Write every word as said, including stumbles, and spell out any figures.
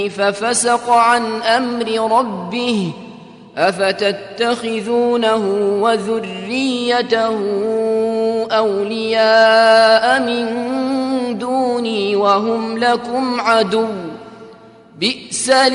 ففسق عن أمر ربه أفتتخذونه وذريته أولياء من دوني وهم لكم عدو بئس